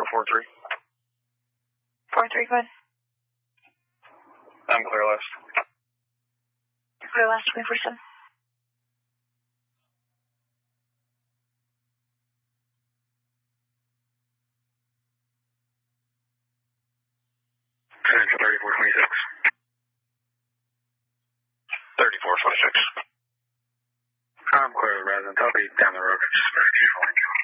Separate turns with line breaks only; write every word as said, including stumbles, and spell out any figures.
four three.
four three, go ahead.
I'm clear last.
Clear last, twenty-four seven.
thirty-four twenty-six. thirty-four twenty-six. I'm clear, resident. I'll be down the road. Just very beautiful.